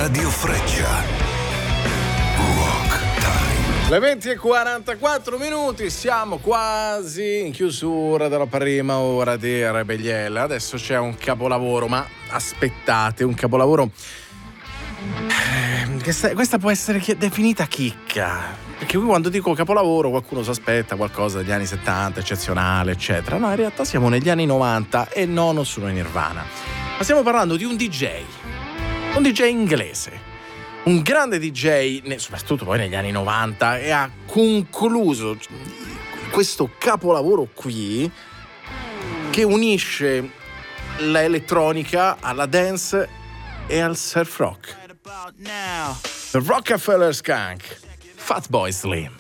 Radio Freccia. Rock Time. Le 20:44, siamo quasi in chiusura della prima ora di Rebelliella. Adesso c'è un capolavoro, ma aspettate, un capolavoro. Questa può essere definita chicca. Perché qui quando dico capolavoro qualcuno si aspetta qualcosa degli anni 70, eccezionale, eccetera. No, in realtà siamo negli anni 90 e non sono in Nirvana. Ma stiamo parlando di un DJ inglese, un grande DJ, soprattutto poi negli anni 90, e ha concluso questo capolavoro qui che unisce l'elettronica alla dance e al surf rock. The Rockefeller Skunk, Fatboy Slim.